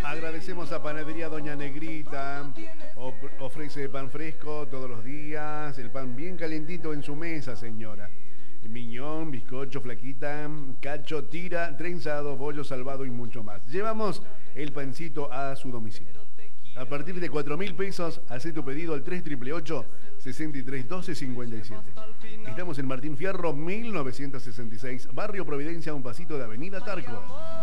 Agradecemos a Panadería Doña Negrita. Ofrece pan fresco todos los días. El pan bien calentito en su mesa, señora. Miñón, bizcocho, flaquita, cacho, tira, trenzado, bollo salvado y mucho más. Llevamos el pancito a su domicilio. A partir de 4.000 pesos, hace tu pedido al 3888-631257. Estamos en Martín Fierro, 1966, Barrio Providencia, un pasito de Avenida Tarco.